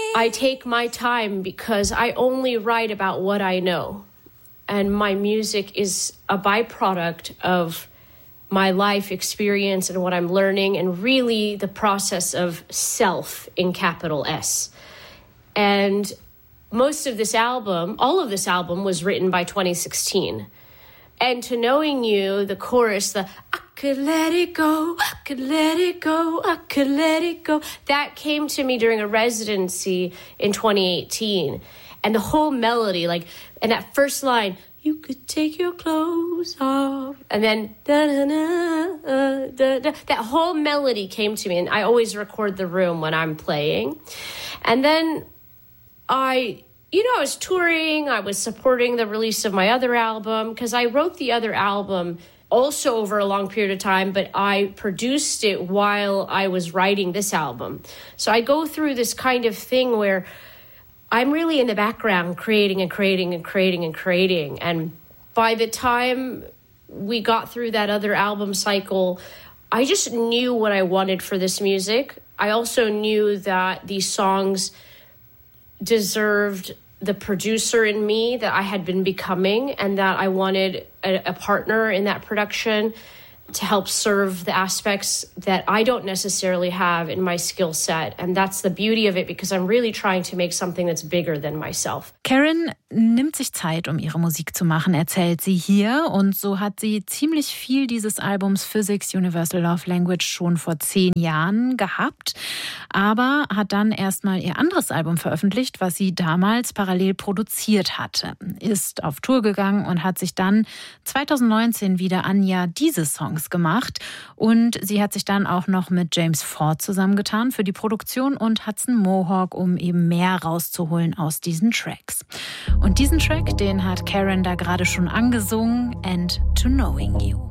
I take my time because I only write about what I know. And my music is a byproduct of my life experience and what I'm learning, and really the process of self in capital S. And most of this album, all of this album was written by 2016. And To Knowing You, the chorus, the I could let it go, I could let it go, I could let it go, that came to me during a residency in 2018. And the whole melody, like, and that first line, you could take your clothes off, and then da-da-da, that whole melody came to me, and I always record the room when I'm playing. And then I was touring, I was supporting the release of my other album, because I wrote the other album also over a long period of time, but I produced it while I was writing this album. So I go through this kind of thing where I'm really in the background creating and creating and creating and creating. And by the time we got through that other album cycle, I just knew what I wanted for this music. I also knew that these songs deserved the producer in me that I had been becoming, and that I wanted a partner in that production to help serve the aspects that I don't necessarily have in my skill set. And that's the beauty of it, because I'm really trying to make something that's bigger than myself. Karen nimmt sich Zeit, um ihre Musik zu machen, erzählt sie hier. Und so hat sie ziemlich viel dieses Albums Physics Universal Love Language schon vor 10 Jahren gehabt. Aber hat dann erstmal ihr anderes Album veröffentlicht, was sie damals parallel produziert hatte. Ist auf Tour gegangen und hat sich dann 2019 wieder an diese Songs gemacht. Und sie hat sich dann auch noch mit James Ford zusammengetan für die Produktion und Hudson Mohawk, um eben mehr rauszuholen aus diesen Tracks. Und diesen Track, den hat Karen da gerade schon angesungen, And To Knowing You.